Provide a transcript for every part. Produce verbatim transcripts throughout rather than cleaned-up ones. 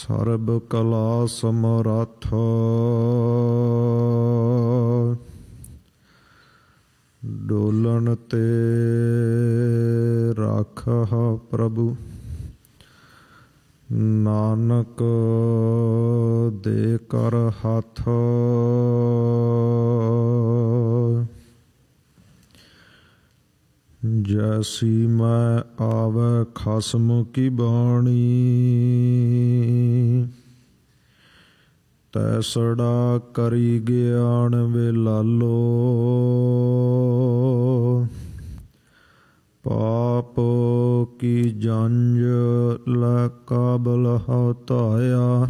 ਸਰਬ ਕਲਾ ਸਮਰੱਥ ਡੋਲਣ ਤੇ ਰਾਖਹ ਪ੍ਰਭੂ ਨਾਨਕ ਦੇ ਕਰ ਹੱਥ। ਜੈਸੀ ਮੈਂ ਆਵੈ ਖਸਮ ਕੀ ਬਾਣੀ ਤੈਸੜਾ ਕਰੀ ਗਿਆਨ ਵੇ ਲਾਲੋ। ਪਾਪ ਕੀ ਜੰਝ ਲੈ ਕਾਬਲ ਹੋ ਧਾਇਆ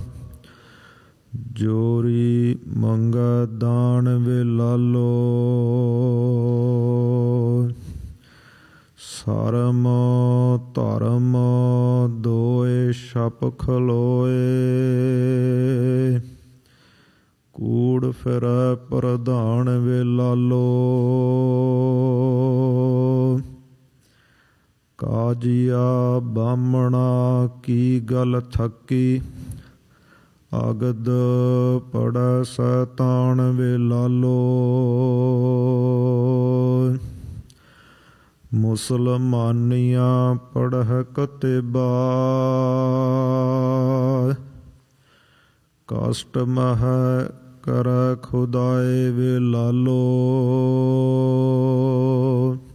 ਜੋਰੀ ਮੰਗੈ ਦਾਨ ਵੇ ਲਾਲੋ। ਸਰਮ ਧਰਮ ਦੋਏ ਛਪ ਖਲੋਏ ਕੂੜ ਫਿਰੈ ਪ੍ਰਧਾਨ ਵੇ ਲਾਲੋ। ਕਾਜੀਆ ਬਾਹਮਣਾ ਕੀ ਗਲ ਥੱਕੀ ਅਗਦ ਪੜੈ ਸੈਤਾਨ ਵੇ ਲਾਲੋ। ਮੁਸਲਮਾਨੀਆਂ ਪੜ੍ਹ ਕਤੇਬਾ ਕਸ਼ਟ ਮਹਿ ਕਰੈ ਖੁਦਾਏ ਵੇ ਲਾਲੋ।